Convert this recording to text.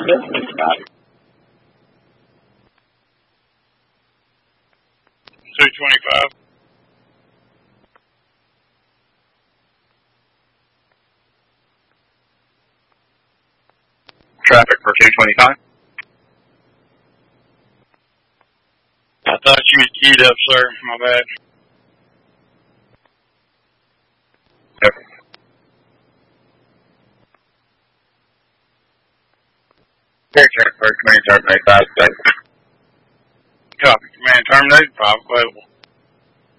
$225. Traffic for 225. I thought you was queued up, sir. My bad. Yep. Traffic for 2725. Copy. Command terminated. 5 available.